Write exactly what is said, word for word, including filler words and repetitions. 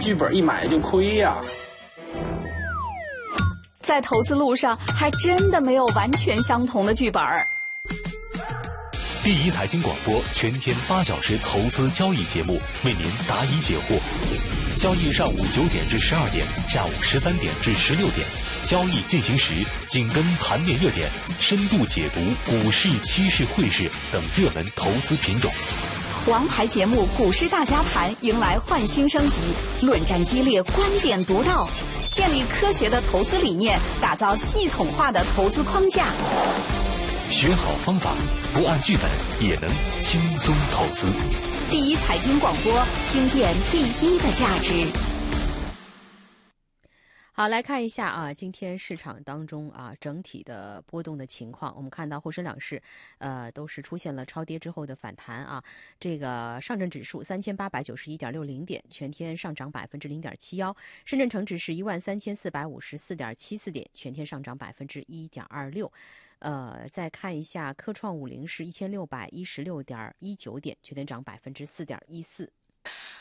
剧本一买就亏呀。 在投资路上，还真的没有完全相同的剧本。 第一财经广播全天八小时投资交易节目，为您答疑解惑。交易上午九点至十二点，下午十三点至十六点。交易进行时，紧跟盘面热点，深度解读股市、期市、汇市等热门投资品种。 王牌节目《股市大家谈》迎来焕新升级，论战激烈，观点独到，建立科学的投资理念，打造系统化的投资框架。 学好方法，不按剧本也能轻松投资。 第一财经广播，听见第一的价值。 好，来看一下啊，今天市场当中啊整体的波动的情况。我们看到沪深两市，呃，都是出现了超跌之后的反弹啊。这个上证指数三千八百九十一点六零点，全天上涨百分之零点七幺；深圳成指是一万三千四百五十四点七四点，全天上涨百分之一点二六。呃，再看一下科创五零是一千六百一十六点一九点，全天涨百分之四点一四。